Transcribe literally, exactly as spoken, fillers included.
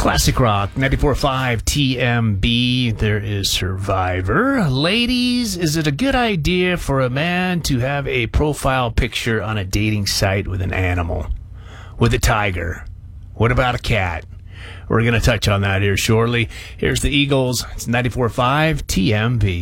Classic Rock, ninety-four point five T M B. There is Survivor. Ladies, is it a good idea for a man to have a profile picture on a dating site with an animal? With a tiger? What about a cat? We're going to touch on that here shortly. Here's the Eagles. It's ninety-four point five T M B.